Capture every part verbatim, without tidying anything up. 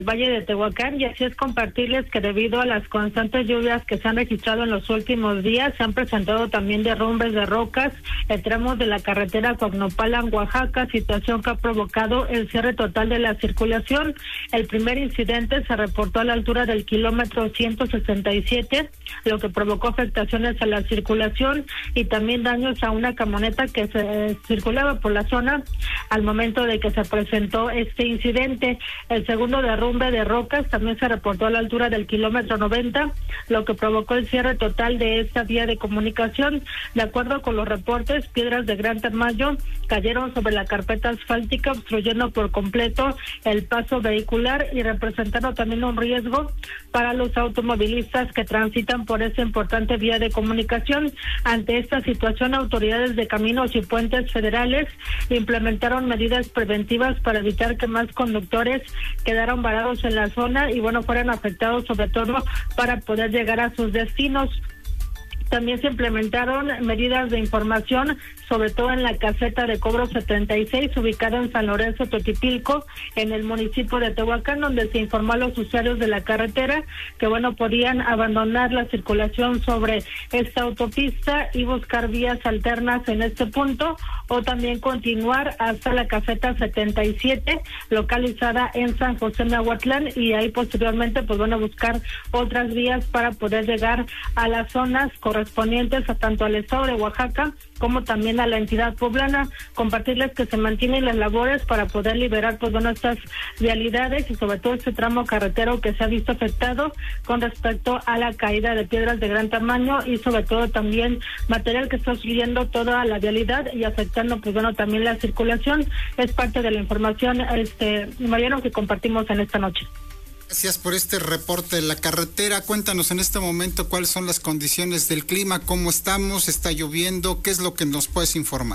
Valle de Tehuacán, y así es compartirles que debido a las constantes lluvias que se han registrado en los últimos días, se han presentado también derrumbes de rocas en tramos de la carretera Cuauhnopalan, Oaxaca, situación que ha provocado el cierre total de la circulación. El primer incidente se reportó a la altura del kilómetro ciento sesenta y siete, lo que provocó afectaciones a la circulación y también daños a una camioneta que se circulaba por la zona al momento de que se presentó este incidente. El segundo derrumbe de rocas también se reportó a la altura del kilómetro noventa, lo que provocó el cierre total de esta vía de comunicación. De acuerdo con los reportes, piedras de gran tamaño cayeron sobre la carpeta asfáltica, obstruyendo por completo el paso vehicular y representando también un riesgo para los automovilistas que transitan por esa importante vía de comunicación. Ante esta situación, autoridades de caminos y puentes federales implementaron medidas preventivas para evitar que más conductores quedaran varados en la zona y bueno, fueran afectados sobre todo para poder llegar a sus destinos. También se implementaron medidas de información, sobre todo en la caseta de cobro setenta y seis, ubicada en San Lorenzo Totipilco, en el municipio de Tehuacán, donde se informó a los usuarios de la carretera que, bueno, podían abandonar la circulación sobre esta autopista y buscar vías alternas en este punto, o también continuar hasta la caseta setenta y siete, localizada en San José Miahuatlán, y ahí posteriormente, pues bueno, buscar otras vías para poder llegar a las zonas correspondientes correspondientes a tanto al estado de Oaxaca como también a la entidad poblana. Compartirles que se mantienen las labores para poder liberar pues bueno estas vialidades y sobre todo este tramo carretero que se ha visto afectado con respecto a la caída de piedras de gran tamaño y sobre todo también material que está subiendo toda la vialidad y afectando pues bueno también la circulación. Es parte de la información este Mariano que compartimos en esta noche. Gracias por este reporte de la carretera. Cuéntanos en este momento cuáles son las condiciones del clima, cómo estamos, está lloviendo, qué es lo que nos puedes informar.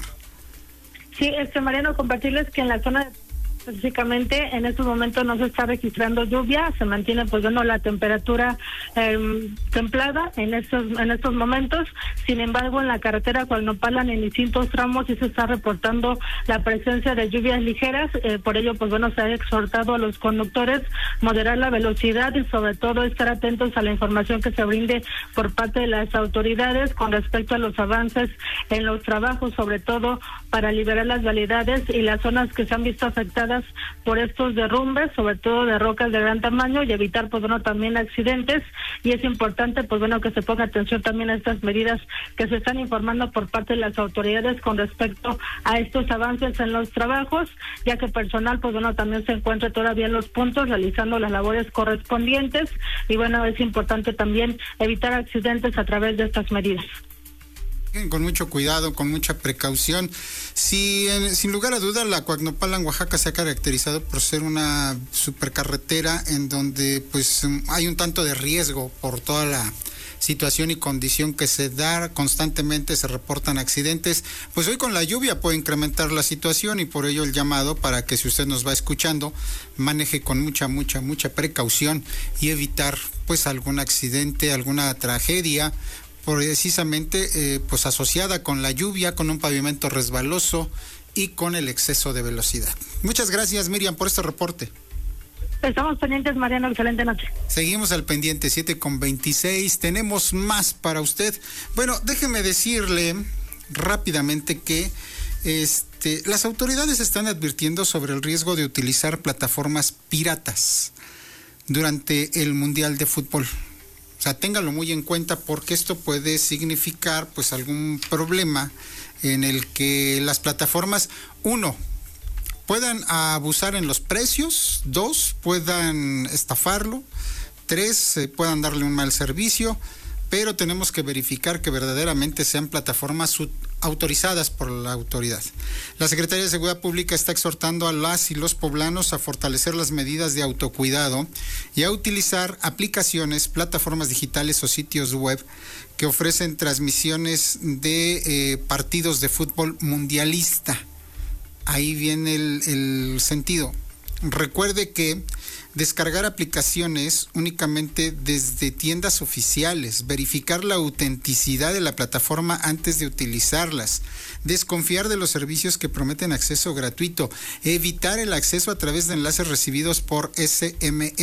Sí, este Mariano, compartirles que en la zona de específicamente en estos momentos no se está registrando lluvia, se mantiene pues bueno la temperatura eh, templada en estos en estos momentos. Sin embargo, en la carretera Cuauhnopalan en distintos tramos sí se está reportando la presencia de lluvias ligeras, eh, por ello pues bueno se ha exhortado a los conductores moderar la velocidad y sobre todo estar atentos a la información que se brinde por parte de las autoridades con respecto a los avances en los trabajos, sobre todo para liberar las vialidades y las zonas que se han visto afectadas por estos derrumbes, sobre todo de rocas de gran tamaño, y evitar pues bueno también accidentes. Y es importante pues bueno que se ponga atención también a estas medidas que se están informando por parte de las autoridades con respecto a estos avances en los trabajos, ya que personal pues bueno también se encuentra todavía en los puntos realizando las labores correspondientes y bueno es importante también evitar accidentes a través de estas medidas. Con mucho cuidado, con mucha precaución. Sí, en, sin lugar a duda, la Cuauhnopalan, Oaxaca, se ha caracterizado por ser una supercarretera en donde pues hay un tanto de riesgo por toda la situación y condición que se da constantemente, se reportan accidentes. Pues hoy con la lluvia puede incrementar la situación y por ello el llamado para que si usted nos va escuchando, maneje con mucha, mucha, mucha precaución y evitar pues algún accidente, alguna tragedia, precisamente eh, pues asociada con la lluvia, con un pavimento resbaloso y con el exceso de velocidad. Muchas gracias, Miriam, por este reporte. Estamos pendientes, Mariano, excelente noche. Seguimos al pendiente, siete con veintiséis, tenemos más para usted. Bueno, déjeme decirle rápidamente que este, las autoridades están advirtiendo sobre el riesgo de utilizar plataformas piratas durante el Mundial de Fútbol. O sea, téngalo muy en cuenta porque esto puede significar pues algún problema en el que las plataformas, uno, puedan abusar en los precios, dos, puedan estafarlo, tres, eh, puedan darle un mal servicio, pero tenemos que verificar que verdaderamente sean plataformas autorizadas por la autoridad. La Secretaría de Seguridad Pública está exhortando a las y los poblanos a fortalecer las medidas de autocuidado y a utilizar aplicaciones, plataformas digitales o sitios web que ofrecen transmisiones de eh, partidos de fútbol mundialista. Ahí viene el, el sentido. Recuerde que descargar aplicaciones únicamente desde tiendas oficiales, verificar la autenticidad de la plataforma antes de utilizarlas, desconfiar de los servicios que prometen acceso gratuito, evitar el acceso a través de enlaces recibidos por S M S.